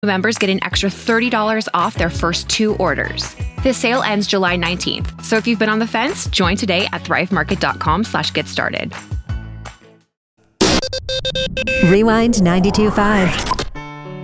Members get an extra $30 off their first 2 orders. This sale ends July 19th. So if you've been on the fence, join today at thrivemarket.com/get started. Rewind 92.5.